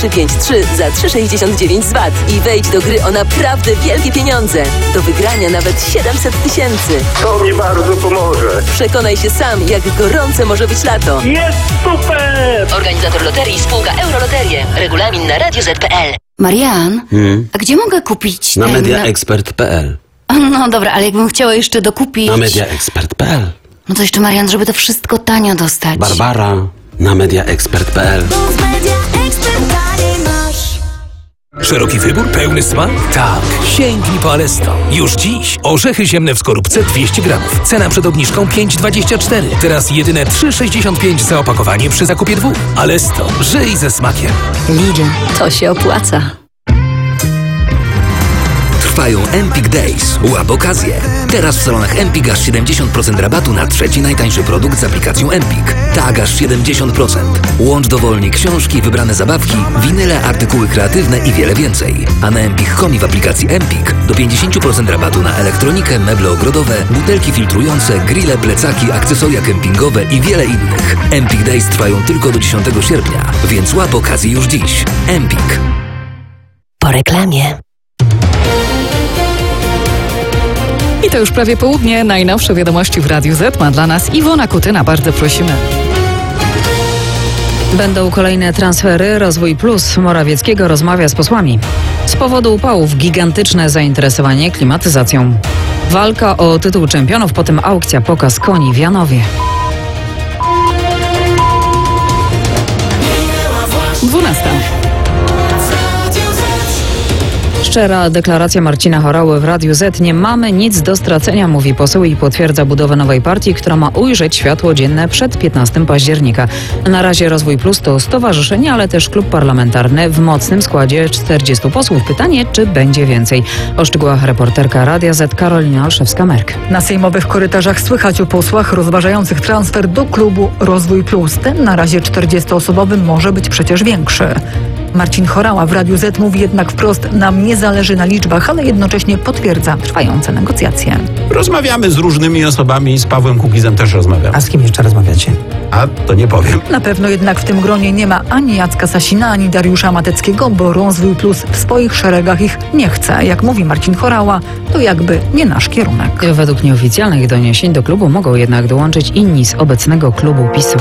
353 za 3,69 z VAT i wejdź do gry o naprawdę wielkie pieniądze. Do wygrania nawet 700 000. To mi bardzo pomoże. Przekonaj się sam, jak gorące może być lato. Jest super! Organizator loterii spółka Euroloterie. Regulamin na radioz.pl. Marian, a gdzie mogę kupić Na mediaexpert.pl. No dobra, ale jakbym chciała jeszcze dokupić... Na mediaexpert.pl. No to jeszcze, Marian, żeby to wszystko tanio dostać. Barbara na mediaexpert.pl. Szeroki wybór, pełny smak? Tak, sięgnij po Alesto. Już dziś orzechy ziemne w skorupce 200 gramów. Cena przed obniżką 5,24. Teraz jedyne 3,65 za opakowanie przy zakupie 2. Alesto, żyj ze smakiem. Lidl, to się opłaca. Trwają Empik Days. Łap okazję. Teraz w salonach Empik aż 70% rabatu na trzeci najtańszy produkt z aplikacją Empik. Tak, aż 70%. Łącz dowolnie książki, wybrane zabawki, winyle, artykuły kreatywne i wiele więcej. A na empik.com i w aplikacji Empik do 50% rabatu na elektronikę, meble ogrodowe, butelki filtrujące, grille, plecaki, akcesoria kempingowe i wiele innych. Empik Days trwają tylko do 10 sierpnia, więc łap okazję już dziś. Empik. Po reklamie. I to już prawie południe. Najnowsze wiadomości w Radiu Z ma dla nas Iwona Kutyna. Bardzo prosimy. Będą kolejne transfery. Rozwój Plus Morawieckiego rozmawia z posłami. Z powodu upałów gigantyczne zainteresowanie klimatyzacją. Walka o tytuł czempionów, potem aukcja, pokaz koni w Janowie. 12. Szczera deklaracja Marcina Horały w Radiu Z. Nie mamy nic do stracenia, mówi poseł i potwierdza budowę nowej partii, która ma ujrzeć światło dzienne przed 15 października. Na razie Rozwój Plus to stowarzyszenie, ale też klub parlamentarny w mocnym składzie 40 posłów. Pytanie, czy będzie więcej? O szczegółach reporterka Radia Z Karolina Olszewska-Merk. Na sejmowych korytarzach słychać o posłach rozważających transfer do klubu Rozwój Plus. Ten na razie 40-osobowy może być przecież większy. Marcin Horała w Radiu Z mówi jednak wprost: nam nie zależy na liczbach, ale jednocześnie potwierdza trwające negocjacje. Rozmawiamy z różnymi osobami, z Pawłem Kukizem też rozmawiam. A z kim jeszcze rozmawiacie? A to nie powiem. Na pewno jednak w tym gronie nie ma ani Jacka Sasina, ani Dariusza Mateckiego, bo Rozwój Plus w swoich szeregach ich nie chce. Jak mówi Marcin Horała, to jakby nie nasz kierunek. Według nieoficjalnych doniesień do klubu mogą jednak dołączyć inni z obecnego klubu PiS-u.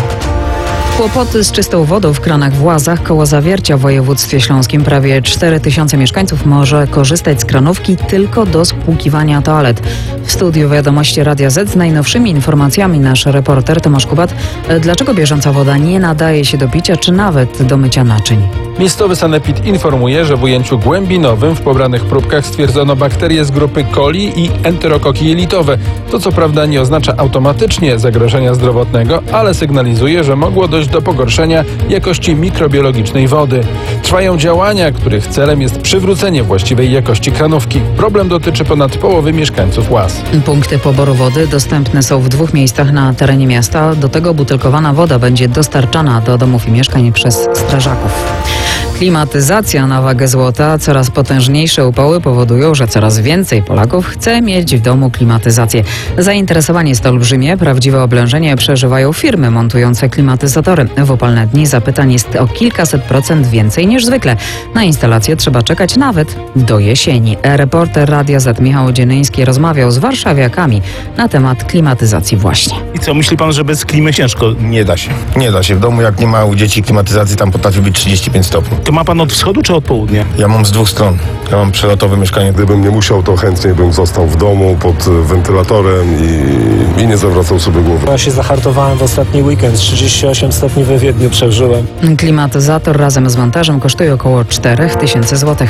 Kłopoty z czystą wodą w kranach w Łazach koło Zawiercia w województwie śląskim. Prawie 4000 mieszkańców może korzystać z kranówki tylko do spłukiwania toalet. W studiu Wiadomości Radia Z z najnowszymi informacjami nasz reporter Tomasz Kubat. Dlaczego bieżąca woda nie nadaje się do picia czy nawet do mycia naczyń? Miejscowy sanepid informuje, że w ujęciu głębinowym w pobranych próbkach stwierdzono bakterie z grupy coli i enterokoki jelitowe. To co prawda nie oznacza automatycznie zagrożenia zdrowotnego, ale sygnalizuje, że mogło dojść do pogorszenia jakości mikrobiologicznej wody. Trwają działania, których celem jest przywrócenie właściwej jakości kranówki. Problem dotyczy ponad połowy mieszkańców Łaz. Punkty poboru wody dostępne są w 2 miejscach na terenie miasta. Do tego butelkowana woda będzie dostarczana do domów i mieszkań przez strażaków. Klimatyzacja na wagę złota. Coraz potężniejsze upały powodują, że coraz więcej Polaków chce mieć w domu klimatyzację. Zainteresowanie jest olbrzymie. Prawdziwe oblężenie przeżywają firmy montujące klimatyzatory. W upalne dni zapytań jest o kilkaset procent więcej niż zwykle. Na instalację trzeba czekać nawet do jesieni. Reporter Radia Z Michał Dzienyński rozmawiał z warszawiakami na temat klimatyzacji właśnie. I co, myśli pan, że bez klimy ciężko? Nie da się. Nie da się. W domu, jak nie ma u dzieci klimatyzacji, tam potrafi być 35 stopni. To ma pan od wschodu czy od południa? Ja mam z 2 stron. Ja mam przelotowe mieszkanie. Gdybym nie musiał, to chętnie bym został w domu pod wentylatorem i nie zawracał sobie głowy. Ja się zahartowałem w ostatni weekend. 38 stopni we Wiedniu przeżyłem. Klimatyzator razem z montażem kosztuje około 4000 zł.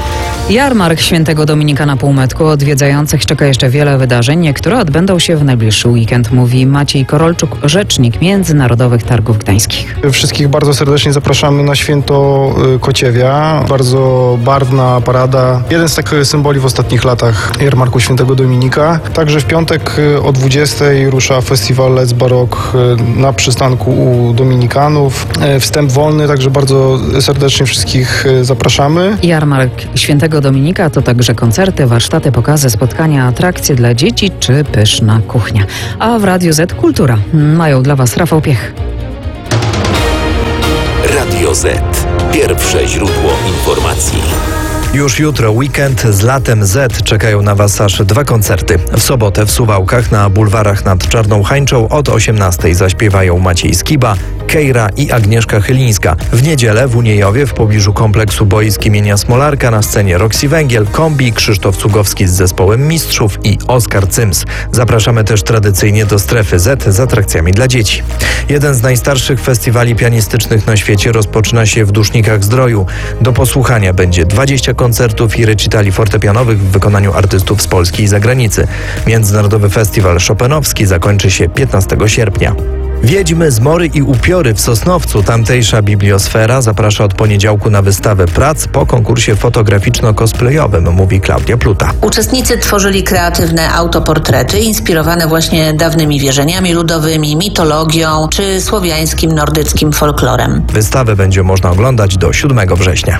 Jarmark Świętego Dominika na Półmetku. Odwiedzających czeka jeszcze wiele wydarzeń. Niektóre odbędą się w najbliższy weekend, mówi Maciej Korolczuk, rzecznik Międzynarodowych Targów Gdańskich. Wszystkich bardzo serdecznie zapraszamy na święto Kociewia. Bardzo barwna parada. Jeden z takich symboli w ostatnich latach Jarmarku Świętego Dominika. Także w piątek o 20 rusza festiwal Let's Barok na przystanku u Dominikanów. Wstęp wolny, także bardzo serdecznie wszystkich zapraszamy. Jarmark Świętego Dominika to także koncerty, warsztaty, pokazy, spotkania, atrakcje dla dzieci czy pyszna kuchnia. A w Radiu Z Kultura mają dla Was Rafał Piech. Radio Z. Pierwsze źródło informacji. Już jutro weekend z Latem Z czekają na Was aż 2 koncerty. W sobotę w Suwałkach na bulwarach nad Czarną Hańczą od 18:00 zaśpiewają Maciej Skiba, Kejra i Agnieszka Chylińska. W niedzielę w Uniejowie w pobliżu kompleksu boisk imienia Smolarka na scenie Roxy Węgiel, Kombi, Krzysztof Cugowski z zespołem Mistrzów i Oskar Cyms. Zapraszamy też tradycyjnie do Strefy Z z atrakcjami dla dzieci. Jeden z najstarszych festiwali pianistycznych na świecie rozpoczyna się w Dusznikach Zdroju. Do posłuchania będzie 20 koncertów i recitali fortepianowych w wykonaniu artystów z Polski i zagranicy. Międzynarodowy Festiwal Chopinowski zakończy się 15 sierpnia. Wiedźmy, zmory i upiory w Sosnowcu. Tamtejsza bibliosfera zaprasza od poniedziałku na wystawę prac po konkursie fotograficzno-cosplayowym, mówi Klaudia Pluta. Uczestnicy tworzyli kreatywne autoportrety inspirowane właśnie dawnymi wierzeniami ludowymi, mitologią czy słowiańskim, nordyckim folklorem. Wystawę będzie można oglądać do 7 września.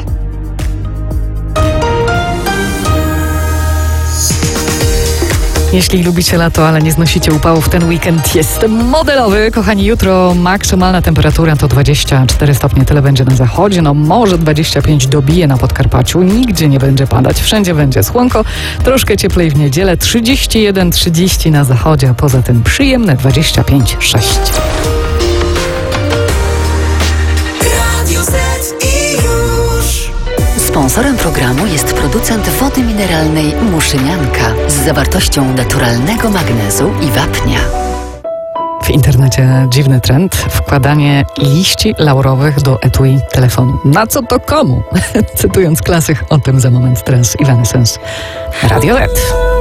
Jeśli lubicie lato, ale nie znosicie upałów, ten weekend jest modelowy. Kochani, jutro maksymalna temperatura to 24 stopnie, tyle będzie na zachodzie. No może 25 dobije na Podkarpaciu, nigdzie nie będzie padać, wszędzie będzie słonko. Troszkę cieplej w niedzielę, 31-30 na zachodzie, a poza tym przyjemne 25-6. Sponsorem programu jest producent wody mineralnej Muszynianka z zawartością naturalnego magnezu i wapnia. W internecie dziwny trend, wkładanie liści laurowych do etui telefonu. Na co to komu? Cytując klasyk, o tym za moment teraz Evanescence. Radio Z.